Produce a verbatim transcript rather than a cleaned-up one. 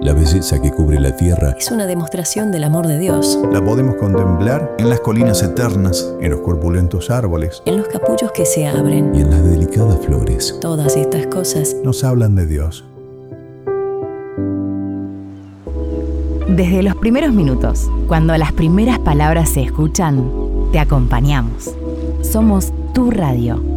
La belleza que cubre la tierra es una demostración del amor de Dios. La podemos contemplar en las colinas eternas, en los corpulentos árboles, en los capullos que se abren y en las delicadas flores. Todas estas cosas nos hablan de Dios. Desde los primeros minutos, cuando las primeras palabras se escuchan, te acompañamos. Somos tu radio.